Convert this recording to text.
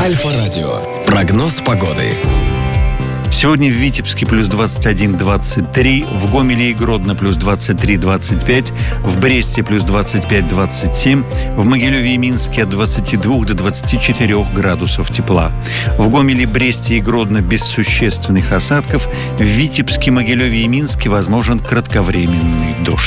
Альфа-радио. Прогноз погоды. Сегодня в Витебске плюс 21-23, в Гомеле и Гродно плюс 23-25, в Бресте плюс 25-27, в Могилеве и Минске от 22 до 24 градусов тепла. В Гомеле, Бресте и Гродно без существенных осадков, в Витебске, Могилеве и Минске возможен кратковременный дождь.